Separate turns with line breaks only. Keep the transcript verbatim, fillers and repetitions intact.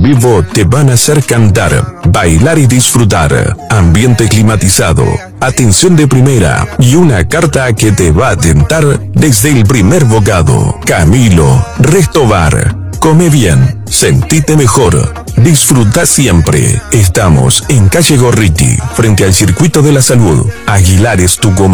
vivo te van a hacer cantar, bailar y disfrutar. Ambiente climatizado, atención de primera y una carta que te va a tentar desde el primer bocado. Camilo Restobar. Come bien, sentite mejor, disfruta siempre. Estamos en calle Gorriti, frente al Circuito de la Salud, Aguilares, Tucumán.